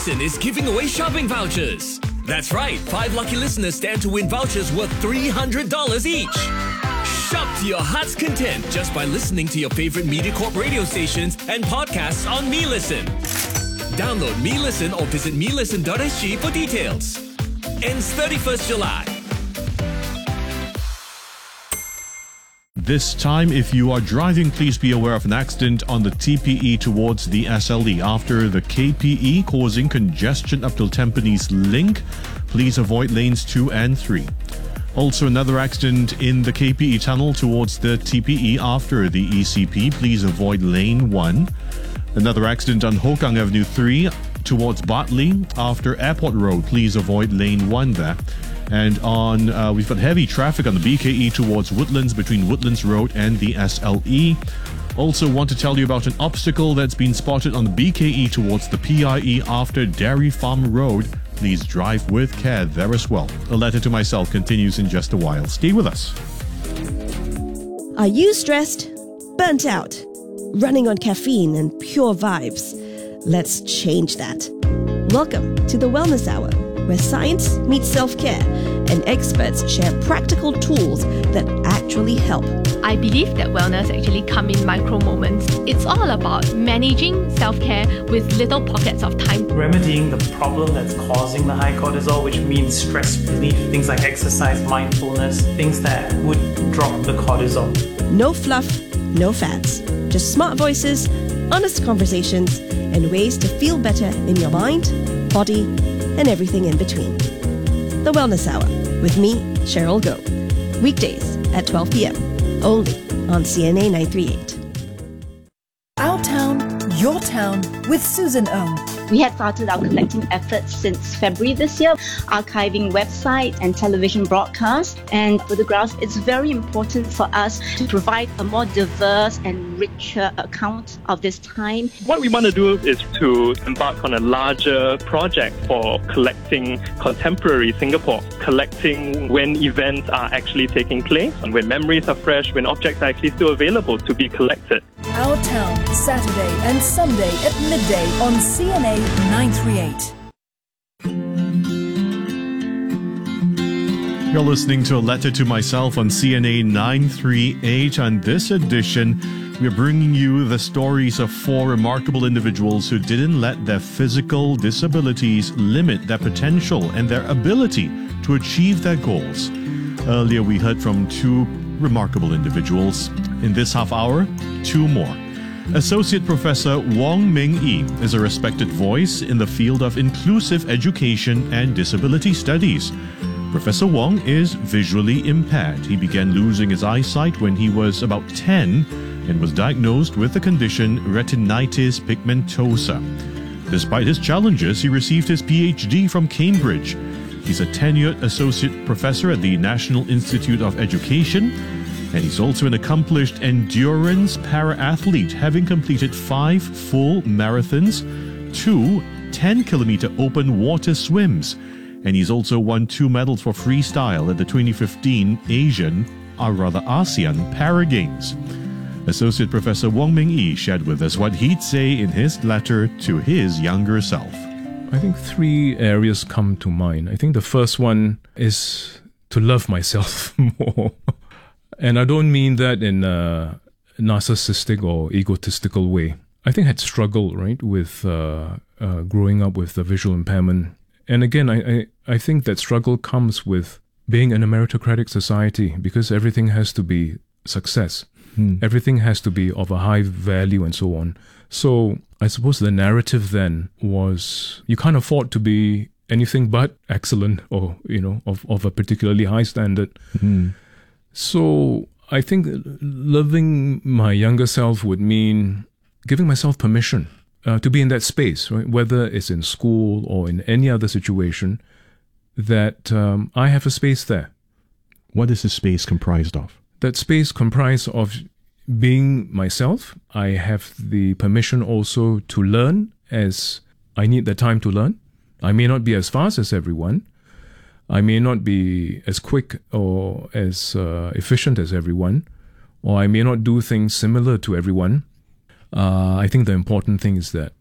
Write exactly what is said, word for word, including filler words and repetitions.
Listen is giving away shopping vouchers. That's right, five lucky listeners stand to win vouchers worth three hundred dollars each. Shop to your heart's content just by listening to your favorite MediaCorp radio stations and podcasts on MeListen. Download MeListen or visit me listen dot s g for details. Ends thirty-first July. This time, if you are driving, please be aware of an accident on the T P E towards the S L E after the K P E, causing congestion up till Tampines Link. Please avoid lanes two and three. Also, another accident in the K P E tunnel towards the T P E after the E C P. Please avoid lane one. Another accident on Hougang Avenue three towards Bartley after Airport Road. Please avoid lane one there. And on, uh, we've got heavy traffic on the B K E towards Woodlands between Woodlands Road and the S L E. Also want to tell you about an obstacle that's been spotted on the B K E towards the P I E after Dairy Farm Road. Please drive with care there as well. A letter to myself continues in just a while. Stay with us. Are you stressed? Burnt out? Running on caffeine and pure vibes? Let's change that. Welcome to the Wellness Hour, where science meets self-care and experts share practical tools that actually help. I believe that wellness actually comes in micro moments. It's all about managing self-care with little pockets of time. Remedying the problem that's causing the high cortisol, which means stress relief, things like exercise, mindfulness, things that would drop the cortisol. No fluff, no fads. Just smart voices, honest conversations, and ways to feel better in your mind, body, and everything in between. The Wellness Hour with me, Cheryl Goh. Weekdays at twelve p.m. only on C N A nine thirty-eight. Our town, your town with Susan Ong. We had started our collecting efforts since February this year, archiving website and television broadcasts and photographs. It's very important for us to provide a more diverse and richer account of this time. What we want to do is to embark on a larger project for collecting contemporary Singapore, collecting when events are actually taking place, and when memories are fresh, when objects are actually still available to be collected. Our Town, Saturday and Sunday at midday on C N A nine thirty-eight. You're listening to A Letter to Myself on C N A nine thirty-eight. On this edition, we're bringing you the stories of four remarkable individuals who didn't let their physical disabilities limit their potential and their ability to achieve their goals. Earlier, we heard from two remarkable individuals. In this half hour, two more. Associate Professor Wong Meng Yi is a respected voice in the field of inclusive education and disability studies. Professor Wong is visually impaired. He began losing his eyesight when he was about ten and was diagnosed with the condition retinitis pigmentosa. Despite his challenges, he received his P H D from Cambridge. He's a tenured associate professor at the National Institute of Education, and he's also an accomplished endurance para-athlete, having completed five full marathons, two ten-kilometer open water swims, and he's also won two medals for freestyle at the twenty fifteen Asian, or rather ASEAN, Para Games. Associate Professor Wong Meng Yi shared with us what he'd say in his letter to his younger self. I think three areas come to mind. I think the first one is to love myself more. And I don't mean that in a narcissistic or egotistical way. I think I had struggled, right, with uh, uh, growing up with a visual impairment. And again, I, I, I think that struggle comes with being in a meritocratic society, because everything has to be success. Hmm. Everything has to be of a high value and so on. So I suppose the narrative then was you can't afford to be anything but excellent or, you know, of, of a particularly high standard. Hmm. So I think loving my younger self would mean giving myself permission uh, to be in that space, right? Whether it's in school or in any other situation, that um, I have a space there. What is the space comprised of? That space comprised of being myself. I have the permission also to learn as I need the time to learn. I may not be as fast as everyone. I may not be as quick or as uh, efficient as everyone, or I may not do things similar to everyone. Uh, I think the important thing is that